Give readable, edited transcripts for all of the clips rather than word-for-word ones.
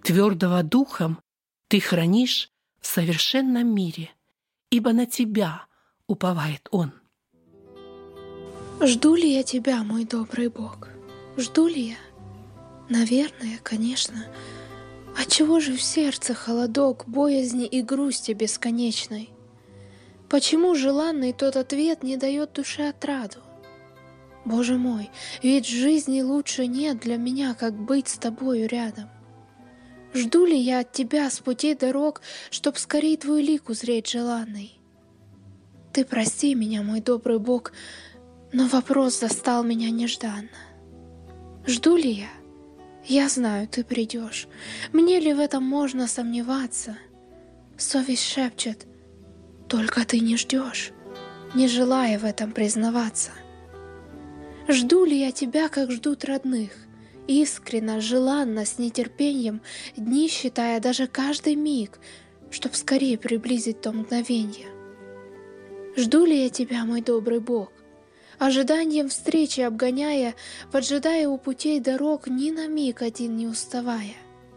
Твердого духом ты хранишь в совершенном мире, ибо на тебя уповает он. Жду ли я тебя, мой добрый Бог? Жду ли я? Наверное, конечно. Отчего же в сердце холодок, боязни и грусти бесконечной? Почему желанный тот ответ не дает душе отраду? Боже мой, ведь в жизни лучше нет для меня, как быть с тобою рядом. Жду ли я от тебя с путей дорог, чтоб скорей твой лик узреть желанный? Ты прости меня, мой добрый Бог, но вопрос застал меня нежданно. Жду ли я? Я знаю, ты придешь. Мне ли в этом можно сомневаться? Совесть шепчет: только ты не ждешь, не желая в этом признаваться. Жду ли я тебя, как ждут родных, искренно, желанно, с нетерпением, дни считая даже каждый миг, чтоб скорее приблизить то мгновенье? Жду ли я тебя, мой добрый Бог, ожиданием встречи обгоняя, поджидая у путей дорог, ни на миг один не уставая?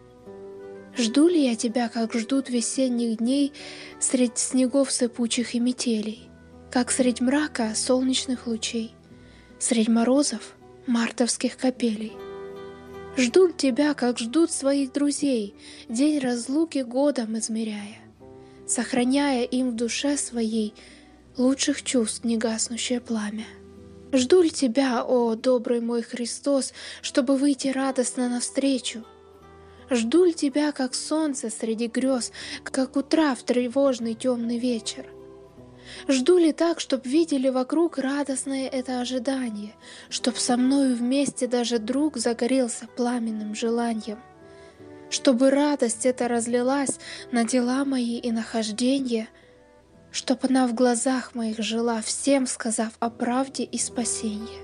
Жду ли я тебя, как ждут весенних дней средь снегов сыпучих и метелей, как средь мрака солнечных лучей, средь морозов мартовских капелей? Жду тебя, как ждут своих друзей, день разлуки годом измеряя, сохраняя им в душе своей лучших чувств негаснущее пламя. Жду ли тебя, о добрый мой Христос, чтобы выйти радостно навстречу? Жду ли тебя, как солнце среди грез, как утра в тревожный темный вечер? Жду ли так, чтоб видели вокруг радостное это ожидание, чтоб со мною вместе даже друг загорелся пламенным желанием, чтобы радость эта разлилась на дела мои и нахождения, чтоб она в глазах моих жила, всем сказав о правде и спасении?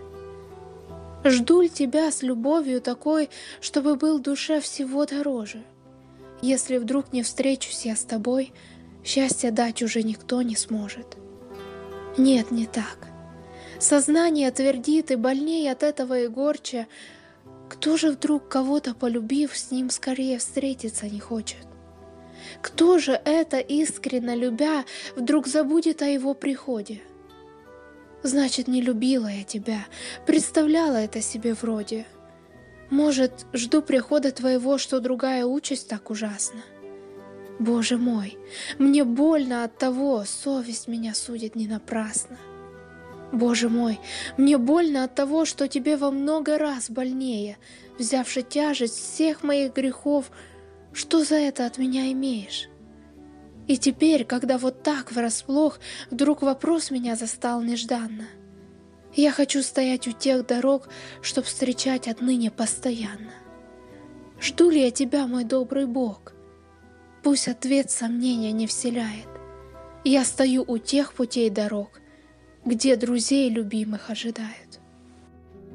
Жду ли тебя с любовью такой, чтобы был душе всего дороже? Если вдруг не встречусь я с тобой, счастья дать уже никто не сможет. Нет, не так. Сознание твердит, и больнее от этого и горче. Кто же вдруг, кого-то полюбив, с ним скорее встретиться не хочет? Кто же это, искренно любя, вдруг забудет о его приходе? Значит, не любила я тебя, представляла это себе вроде. Может, жду прихода твоего, что другая участь так ужасна? Боже мой, мне больно от того, совесть меня судит не напрасно. Боже мой, мне больно от того, что тебе во много раз больнее, взявши тяжесть всех моих грехов, что за это от меня имеешь? И теперь, когда вот так врасплох, вдруг вопрос меня застал нежданно. Я хочу стоять у тех дорог, чтоб встречать отныне постоянно. Жду ли я тебя, мой добрый Бог? Пусть ответ сомнения не вселяет. Я стою у тех путей дорог, где друзей любимых ожидают.